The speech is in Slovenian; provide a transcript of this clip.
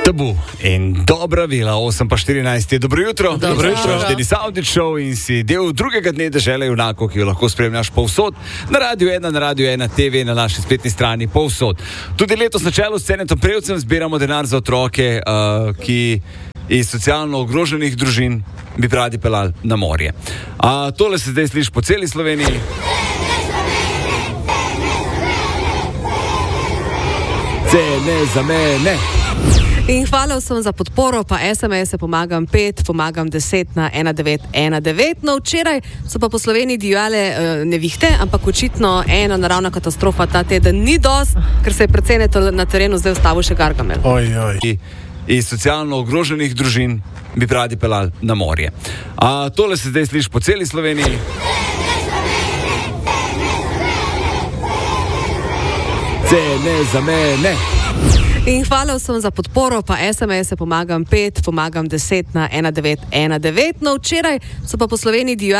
Tabu in dobra vila, 8:14 je dobro jutro. Dobro jutro. Denis Avdić Show in si del drugega dne dežele junakov, ki jo lahko spremljaš povsod, na Radio 1, na Radio 1 TV, na naši spletni strani povsod. Tudi letos na čelu s Cenetom Prevcem zbiramo denar za otroke, ki iz socialno ogroženih družin bi radi pelali na morje. Tole se zdaj sliši po celi Sloveniji. Cene za mene. In hvala vsem za podporo, pa SMS-e pomagam 5, pomagam 10 na 1919. No, včeraj so pa po Sloveniji divjale nevihte, ampak očitno ena naravna katastrofa ta teden ni dost, ker se je precej na terenu zdaj ustavil še Gargamel. Iz socialno ogroženih družin bi radi pelali na morje. Tole se zdaj sliši po celi Sloveniji. Cene za mene. In hvala vsem za podporo, pa SMS-e pomagam 5, pomagam 10 na 1919. No, včeraj so pa po Sloveniji divjale